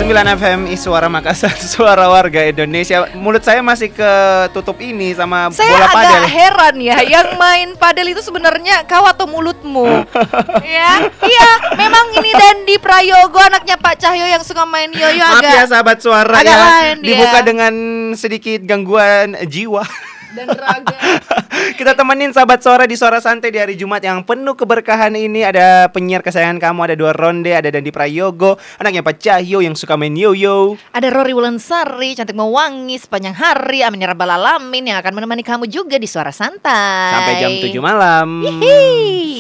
101,9 FM Suara Makassar, suara warga Indonesia. Mulut saya masih ketutup ini sama bola padel. Saya agak heran ya, yang main padel itu sebenarnya kau atau mulutmu? Ya, iya, memang ini Dandi Prayogo, anaknya Pak Cahyo yang suka main yoyo. Maaf ya sahabat suara agak ya, lain dibuka dia. dengan sedikit gangguan jiwa Dan raga. Kita temenin sahabat suara di Suara Santai di hari Jumat yang penuh keberkahan ini. Ada penyiar kesayangan kamu, ada dua ronde, ada Dandi Prayogo, anaknya Pak Cahyo yang suka main yoyo. Ada Rory Wulansari, cantik mewangi sepanjang hari, amin ya rabbal alamin, yang akan menemani kamu juga di Suara Santai. Sampai jam 7 malam. Hihi.